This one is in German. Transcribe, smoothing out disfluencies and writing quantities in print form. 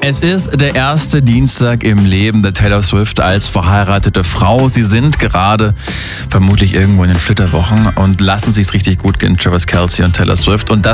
Es ist der erste Dienstag im Leben der Taylor Swift als verheiratete Frau. Sie sind gerade vermutlich irgendwo in den Flitterwochen und lassen sich's richtig gut gehen, Travis Kelce und Taylor Swift. Und das